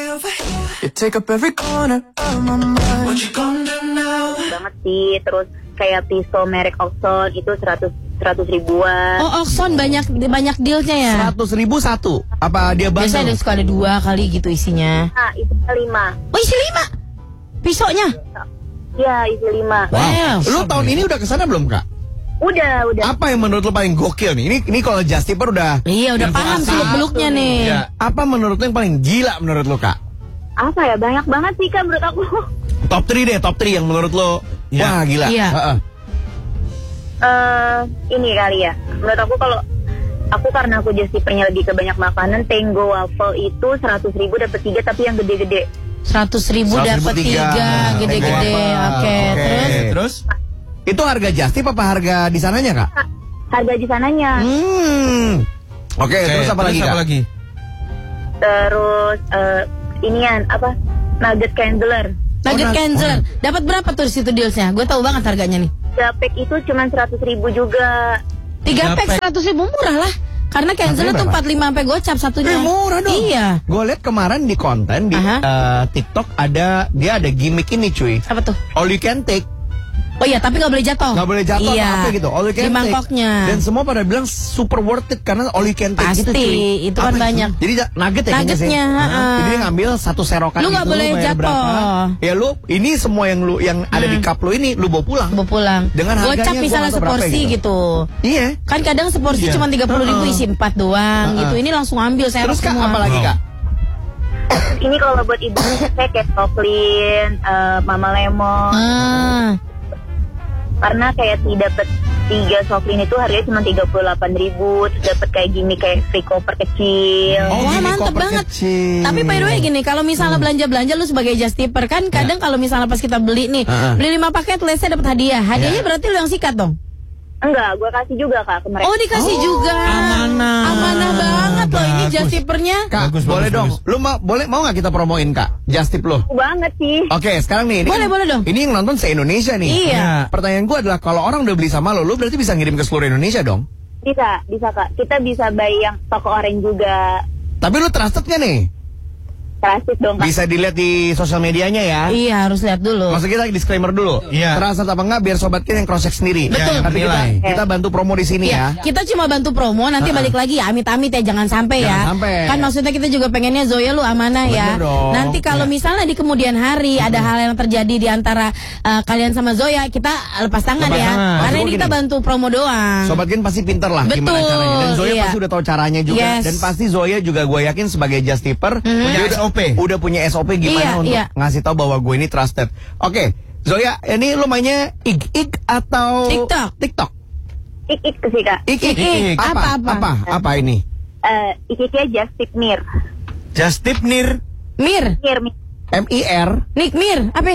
You take up every corner of my mind. What you gonna do now? Banget sih, terus kayak pisau merek Oxon itu 100 ribuan. Oh, Oxon banyak dealnya ya. 100.000 satu. Apa dia bandel? Biasanya suka ada 2 kali gitu isinya. Nah, isi 5. Oh, isi 5? Pisaunya? Iya, isi 5. Wow. Lu tahun ini udah kesana belum, Kak? Udah. Apa yang menurut lu paling gokil nih? Ini kalau Just Tipper udah. Iya, udah paham seluk-beluknya nih. Ya. Apa menurut lu yang paling gila menurut lu, Kak? Apa ya? Banyak banget sih, Kak, menurut aku. Top 3 deh, top 3 yang menurut lu. Wah, gila. Iya. Ini kali ya. Menurut aku karena aku Just Tippernya lebih ke banyak makanan, Tango waffle itu 100.000 dapat 3 tapi yang gede-gede. 100.000 dapat 3 gede-gede. Oke. Terus? Itu harga Just Tip apa harga di sananya, Kak? Harga di sananya. Oke, terus apa lagi, Kak? Terus inian apa? Nugget Candler. Nugget Candler. Dapat berapa tuh di situ dealsnya? Gue tahu banget harganya nih. 3 pack itu cuma 100.000 juga. 3 pack 100.000 murah lah. Karena Candler tuh 45 sampai gocap satunya. Murah dong. Iya. Gue liat kemarin di konten di TikTok dia ada gimmick ini, cuy. Apa tuh? All you can take. Oh iya, tapi gak boleh jatuh. Gak boleh jatuh iya. apa gitu. All you can di mangkoknya. take. Dan semua pada bilang super worth it karena all you can take pasti, gitu, cuy. itu kan banyak. Jadi nugget ya kayaknya sih. Nuggetnya. Jadi dia ngambil satu serokan lu gitu. Lu gak boleh jatuh. Ya lu, ini semua yang ada di cup lu ini, lu bawa pulang. Dengan harganya gocap misalnya seporsi gitu. Iya. Kan kadang seporsi cuma 30.000 isi 4 doang gitu. Ini langsung ambil serok semua. Terus, Kak, apa lagi, Kak? Ini kalau buat ibu saya kayak Soplin, Mama Lemon. Karena kayak dapat 3 Soplin itu harganya cuma 38.000. Terus dapat kayak gini kayak free koper kecil. Wah, mantep banget. Kecil. Tapi by the way gini, kalau misalnya belanja lu sebagai Just Tipper kan kadang kalau misalnya pas kita beli nih, beli 5 paket let's say dapat hadiah. Hadiahnya berarti lu yang sikat dong? Enggak, gue kasih juga, Kak, ke mereka. Oh, dikasih juga. Amanah banget loh ini Just Tippernya. Kak, boleh dong. Lu mau nggak kita promoin, Kak? Just Tip lu. Banget sih. Oke, sekarang nih. Boleh dong. Ini yang nonton se-Indonesia nih. Iya. Pertanyaan gue adalah kalau orang udah beli sama lu berarti bisa ngirim ke seluruh Indonesia dong? Bisa, Kak. Kita bisa buy yang toko orange juga. Tapi lu trusted nggak nih? Trusted dong, Kak. Bisa dilihat di sosial medianya ya. Iya, harus lihat dulu. Maksud kita disclaimer dulu. Iya. Trusted apa enggak biar sobat kita yang cross check sendiri. Betul. Tapi kita bantu promo di sini ya. Kita cuma bantu promo, nanti balik lagi ya, amit-amit ya, jangan sampai ya. Sampai. Kan maksudnya kita juga pengennya Zoya lu amanah ya. Dong. Nanti kalau misalnya di kemudian hari ada hal yang terjadi di antara kalian sama Zoya, kita lepas tangan ya. Karena ini kita bantu promo doang. Sobat Gen pasti pinter lah gimana caranya. Dan Zoya pasti udah tahu caranya juga. Dan pasti Zoya juga gue yakin sebagai Just Tipper punya SOP. Udah punya SOP gimana untuk ngasih tahu bahwa gue ini trusted. Oke, Zoya, ini lu mainnya IG atau TikTok? Ik sih, Kak. Ik. Apa ini? IG-nya Just Tip Mir. Just Tip Mir. Mir. MIR. Nick Mir, apa?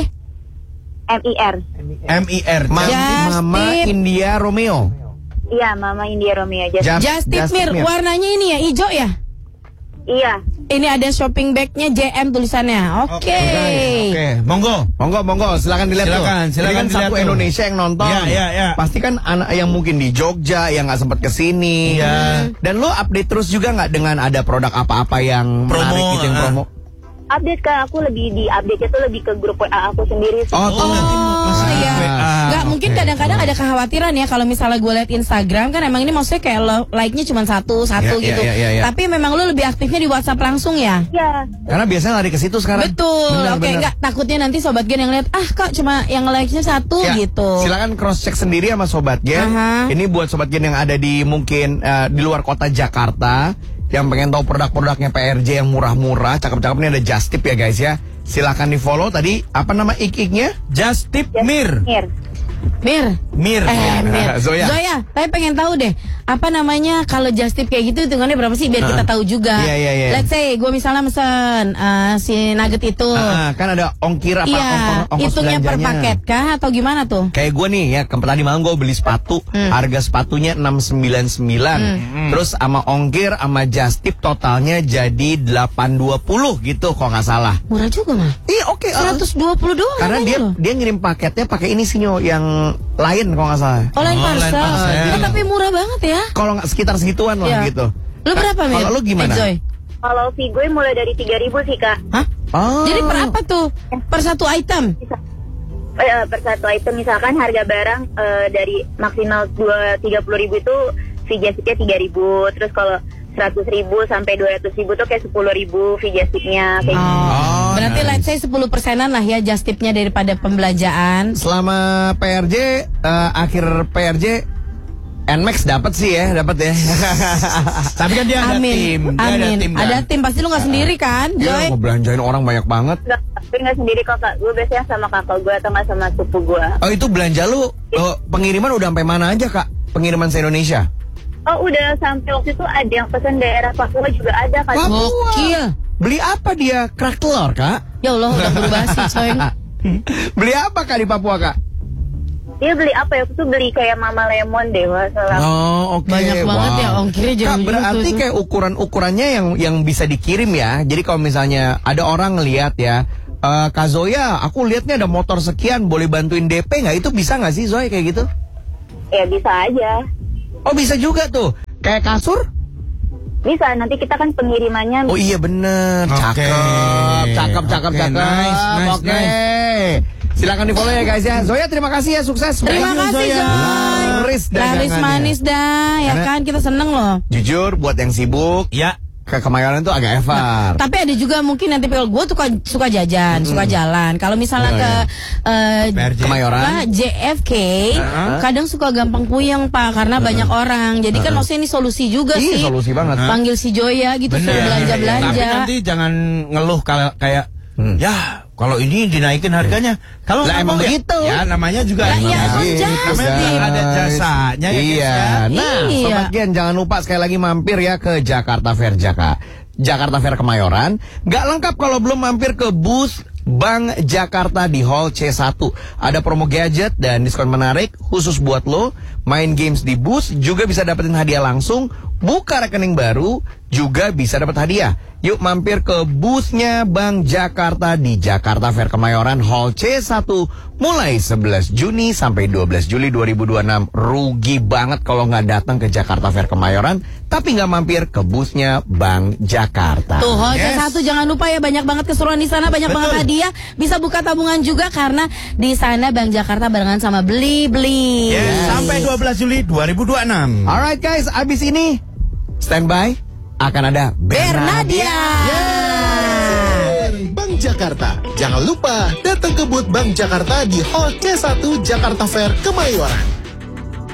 MIR. Mama India Romeo. Iya, Mama India Romeo. Just Tip Mir. Warnanya ini ya, hijau ya? Iya. Ini ada shopping bag-nya JM tulisannya. Oke. Monggo. Silakan dilihat tuh. Silakan kan dilihat satu tuh. Indonesia yang nonton. Iya. Pasti kan anak yang mungkin di Jogja yang nggak sempat kesini. Iya. Dan lo update terus juga nggak dengan ada produk apa-apa yang menarik gitu yang promo? Update, Kak, aku lebih di update itu lebih ke grup WA aku sendiri sih. Iya. Nggak mungkin kadang-kadang ada kekhawatiran ya kalau misalnya gue liat Instagram kan emang ini maksudnya kayak like-nya cuma satu gitu. Tapi memang lu lebih aktifnya di WhatsApp langsung ya? Iya. Karena biasanya lari ke situ sekarang. Betul. Oke, enggak takutnya nanti Sobat Gen yang lihat kok cuma yang like-nya satu gitu. Silakan cross check sendiri sama Sobat Gen. Ini buat Sobat Gen yang ada di mungkin di luar kota Jakarta yang pengen tahu produk-produknya PRJ yang murah-murah, cakep-cakep, ini ada Just Tip ya guys ya. Silakan di follow. Tadi apa nama ik-iknya? Just Tip Mir. Mir. Zoya, tapi pengen tahu deh, apa namanya kalau Just Tip kayak gitu hitungannya berapa sih biar kita tahu juga. Iya. Let's say gue misalnya mesen si nugget itu. Kan ada ongkir apa ongkos hitungnya per belanjanya. paket kah atau gimana tuh? Kayak gue nih ya, tadi malam gue beli sepatu, harga sepatunya 699. Terus sama ongkir sama Just Tip totalnya jadi 820 gitu kalau nggak salah. Murah juga mah. Iya, oke. 120 doang. Karena dia ngirim paketnya pakai ini Sinyo yang lain kalau nggak salah. Lain parcel. Tapi murah banget ya. Kalau nggak sekitar segituan lah gitu. Lu berapa, Mir? Kalau lu gimana? Enjoy. Kalau fee gue mulai dari 3.000 sih, Kak. Hah? Jadi per apa tuh? Per satu item? Per satu item misalkan harga barang dari maksimal 30.000 itu fee justipnya 3.000. Terus kalau 100.000 sampai 200.000 tuh kayak 10.000 fee justipnya kayak gitu. Berarti let's say 10%-an lah ya justipnya daripada pembelanjaan. Selama PRJ, akhir PRJ Nmax dapat sih ya, dapat ya. Tapi kan dia ada tim. Ada tim, pasti lu gak sendiri kan, Joy? Mau belanjain orang banyak banget. Tapi nggak sendiri kakak gue, biasanya sama kakak gue atau nggak sama sepupu gue. Oh itu belanja lu, pengiriman udah sampai mana aja kak? Pengiriman se-Indonesia? Oh udah sampai waktu itu ada yang pesan daerah Papua juga ada kan. Gokil. Beli apa dia? Kerak telur kak? Ya Allah udah berubah sih coy. Beli apa kak di Papua kak? Dia beli apa ya? Itu beli kayak Mama Lemon deh, salah. Oh oke. Banyak banget ya ongkirnya Kak, jauh-jauh berarti tuh. kayak ukurannya yang bisa dikirim ya. Jadi kalau misalnya ada orang ngelihat ya, Kak Zoya, aku lihatnya ada motor sekian, boleh bantuin DP nggak? Itu bisa nggak sih Zoya kayak gitu? Ya bisa aja. Oh bisa juga tuh. Kayak kasur? Bisa, nanti kita kan pengirimannya. Oh iya bener. Oke. Cakep. Nice. Oke. Silakan di follow ya guys ya. Zoya terima kasih ya, sukses. Terima kasih Joy. Laris manis dah, ya kan kita seneng loh. Jujur buat yang sibuk, Ya. ke Kemayoran tuh agak effort. Tapi ada juga mungkin nanti kalau gue suka jajan, suka jalan. Kalau misalnya ke PRJ. Kemayoran. JFK, kadang suka gampang puyeng Pak karena banyak orang. Jadi kan maksudnya ini solusi juga Iya, sih. solusi banget. Panggil si Joya gitu suruh belanja-belanja. Tapi nanti jangan ngeluh kayak ya kalau ini dinaikin harganya. Kalau Lah, emang begitu. Ya namanya juga. Lah, iya, namanya emang namanya ada jasanya ya. Iya. Guys, Nah, Iya. Sobat Gen jangan lupa sekali lagi mampir ya ke Jakarta Fair Jakarta Fair Kemayoran. Gak lengkap kalau belum mampir ke booth Bank Jakarta di Hall C1. Ada promo gadget dan diskon menarik khusus buat lo. Main games di booth juga bisa dapetin hadiah langsung. Buka rekening baru juga bisa dapat hadiah. Yuk mampir ke boothnya Bank Jakarta di Jakarta Fair Kemayoran Hall C1 mulai 11 Juni sampai 12 Juli 2026. Rugi banget kalau nggak datang ke Jakarta Fair Kemayoran tapi nggak mampir ke boothnya Bank Jakarta. Tuh, Hall C1 jangan lupa ya, banyak banget keseruan di sana, banyak banget hadiah. Bisa buka tabungan juga karena di sana Bank Jakarta barengan sama beli-beli. Yes, sampai 12 Juli 2026. Alright guys, abis ini standby akan ada Bernadia. Bank Jakarta. Jangan lupa datang ke booth Bank Jakarta di Hall C1 Jakarta Fair Kemayoran.